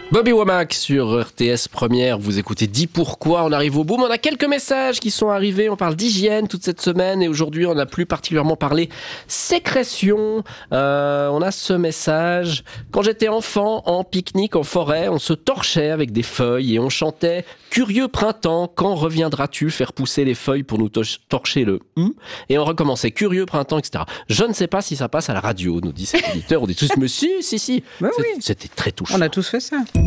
Bobby Womack sur RTS Première, vous écoutez Dis pourquoi, on arrive au bout, mais on a quelques messages qui sont arrivés, on parle d'hygiène toute cette semaine et aujourd'hui on a plus particulièrement parlé sécrétion. On a ce message: quand j'étais enfant en pique-nique en forêt, on se torchait avec des feuilles et on chantait Curieux printemps, quand reviendras-tu faire pousser les feuilles pour nous torcher le et on recommençait Curieux printemps, etc. Je ne sais pas si ça passe à la radio, nous dit cet éditeur. On dit tous, mais si. Bah oui. C'était très touchant. On a tous fait ça.